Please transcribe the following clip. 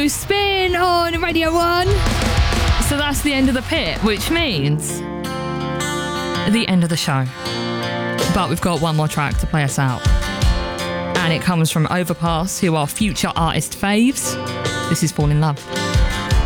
to Spin on Radio 1. So that's the end of the pit, which means the end of the show. But we've got one more track to play us out. And it comes from Overpass, who are future artist faves. This is Fall in Love.